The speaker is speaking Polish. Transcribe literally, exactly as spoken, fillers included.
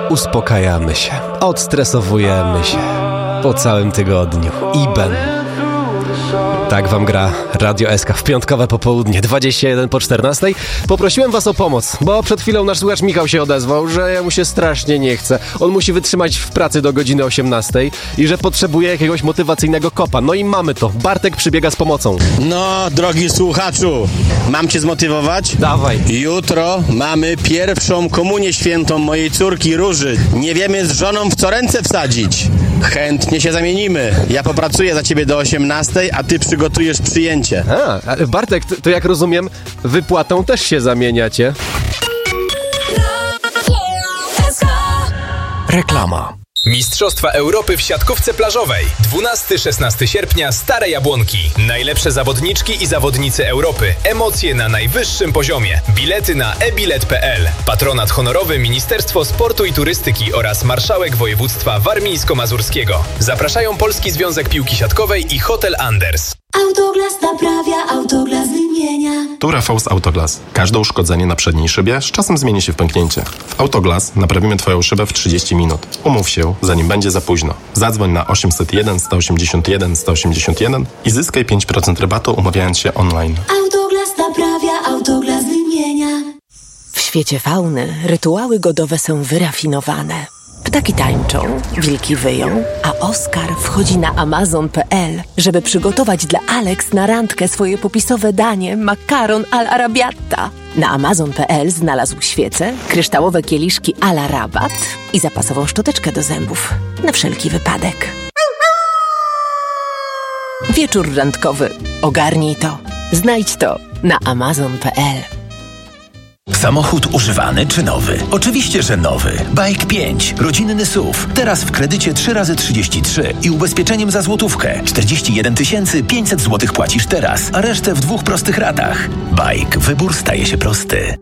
uspokajamy się, odstresowujemy się po całym tygodniu. Iben. Tak wam gra Radio S K w piątkowe popołudnie, dwadzieścia jeden po czternastej. Poprosiłem was o pomoc, bo przed chwilą nasz słuchacz Michał się odezwał, że mu się strasznie nie chce. On musi wytrzymać w pracy do godziny osiemnastej i że potrzebuje jakiegoś motywacyjnego kopa. No i mamy to. Bartek przybiega z pomocą. No, drogi słuchaczu, mam cię zmotywować? Dawaj. Jutro mamy pierwszą komunię świętą mojej córki Róży. Nie wiemy z żoną w co ręce wsadzić. Chętnie się zamienimy. Ja popracuję za ciebie do osiemnastej, a ty przygotujesz przyjęcie. A, ale Bartek, to, to jak rozumiem, wypłatą też się zamieniacie? Reklama. Mistrzostwa Europy w siatkówce plażowej. dwunastego do szesnastego sierpnia Stare Jabłonki. Najlepsze zawodniczki i zawodnicy Europy. Emocje na najwyższym poziomie. Bilety na e bilet kropka p l. Patronat honorowy Ministerstwo Sportu i Turystyki oraz Marszałek Województwa Warmińsko-Mazurskiego. Zapraszają Polski Związek Piłki Siatkowej i Hotel Anders. Autoglas naprawia, Autoglas wymienia. Tu Rafał z Autoglas. Każde uszkodzenie na przedniej szybie z czasem zmieni się w pęknięcie. W Autoglas naprawimy twoją szybę w trzydzieści minut. Umów się, zanim będzie za późno. Zadzwoń na osiemset jeden, sto osiemdziesiąt jeden, sto osiemdziesiąt jeden i zyskaj pięć procent rabatu umawiając się online. Autoglas naprawia, Autoglas wymienia. W świecie fauny rytuały godowe są wyrafinowane. Ptaki tańczą, wilki wyją, a Oskar wchodzi na amazon kropka p l, żeby przygotować dla Alex na randkę swoje popisowe danie makaron al arabiata. Na amazon kropka p l znalazł świece, kryształowe kieliszki a la rabat i zapasową szczoteczkę do zębów. Na wszelki wypadek. Wieczór randkowy. Ogarnij to. Znajdź to na amazon kropka p l. Samochód używany czy nowy? Oczywiście, że nowy. Bajk pięć. Rodzinny S U V. Teraz w kredycie trzy razy trzydzieści trzy i ubezpieczeniem za złotówkę. czterdzieści jeden tysięcy pięćset złotych płacisz teraz, a resztę w dwóch prostych ratach. Bajk. Wybór staje się prosty.